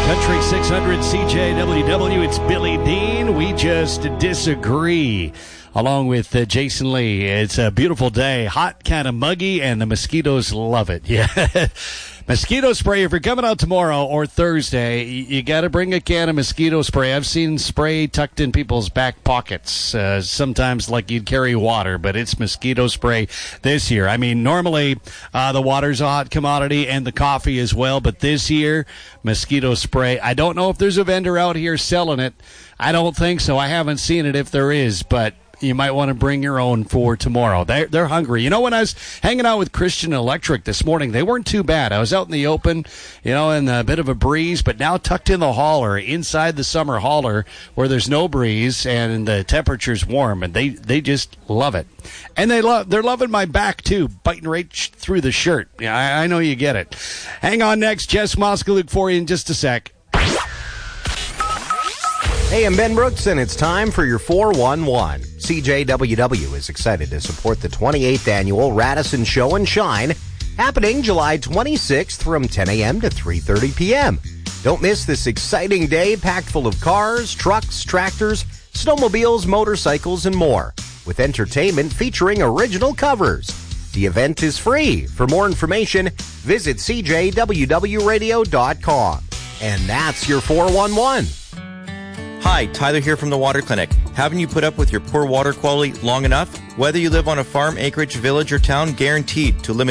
Country 600 CJWW, it's Billy Dean. We just disagree. Along with Jason Lee. It's a beautiful day, hot, kind of muggy, and the mosquitoes love it. Yeah. Mosquito spray, if you're coming out tomorrow or Thursday, you got to bring a can of mosquito spray. I've seen spray tucked in people's back pockets, sometimes like you'd carry water, but it's mosquito spray this year. I mean, normally the water's a hot commodity and the coffee as well, but this year, mosquito spray. I don't know if there's a vendor out here selling it. I don't think so. I haven't seen it if there is, but you might want to bring your own for tomorrow. They're hungry. You know, when I was hanging out with Christian Electric this morning, they weren't too bad. I was out in the open, you know, in a bit of a breeze, but now tucked in the hauler, inside the summer hauler, where there's no breeze and the temperature's warm, and they just love it. And they're loving my back, too, biting right through the shirt. Yeah, I know you get it. Hang on next. Jess Moskaluk for you in just a sec. Hey, I'm Ben Brooks, and it's time for your 411. CJWW is excited to support the 28th annual Radisson Show and Shine, happening July 26th from 10 a.m. to 3:30 p.m. Don't miss this exciting day packed full of cars, trucks, tractors, snowmobiles, motorcycles, and more, with entertainment featuring original covers. The event is free. For more information, visit CJWWRadio.com. And that's your 411. Hi, Tyler here from the Water Clinic. Haven't you put up with your poor water quality long enough? Whether you live on a farm, acreage, village, or town, guaranteed to eliminate